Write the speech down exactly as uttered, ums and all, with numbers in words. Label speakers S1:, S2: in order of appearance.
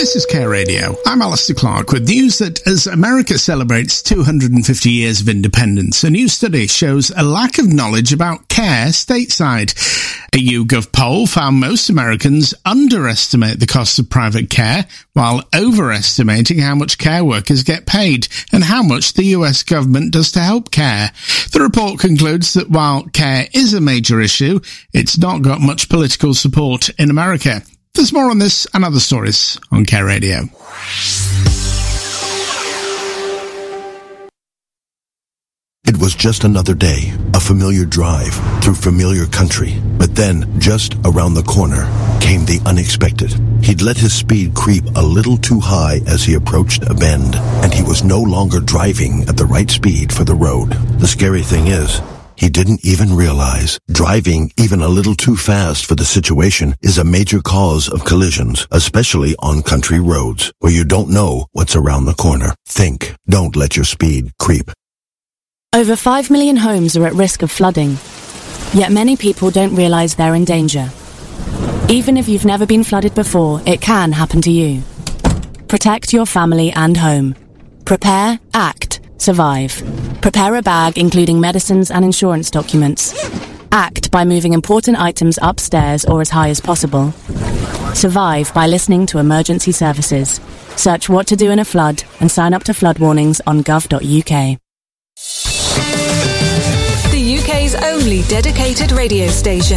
S1: This is Care Radio. I'm Alistair Clark with news that as America celebrates two hundred fifty years of independence, a new study shows a lack of knowledge about care stateside. A YouGov poll found most Americans underestimate the cost of private care while overestimating how much care workers get paid and how much the U S government does to help care. The report concludes that while care is a major issue, it's not got much political support in America. There's more on this and other stories on Care Radio.
S2: It was just another day, a familiar drive through familiar country. But then, just around the corner, came the unexpected. He'd let his speed creep a little too high as he approached a bend, and he was no longer driving at the right speed for the road. The scary thing is, he didn't even realize driving even a little too fast for the situation is a major cause of collisions, especially on country roads where you don't know what's around the corner. Think, don't let your speed creep.
S3: Over five million homes are at risk of flooding, yet many people don't realize they're in danger. Even if you've never been flooded before, it can happen to you. Protect your family and home. Prepare, act, survive. Prepare a bag including medicines and insurance documents. Act by moving important items upstairs or as high as possible. Survive by listening to emergency services. Search what to do in a flood and sign up to flood warnings on gov dot U K.
S4: The U K's only dedicated radio station.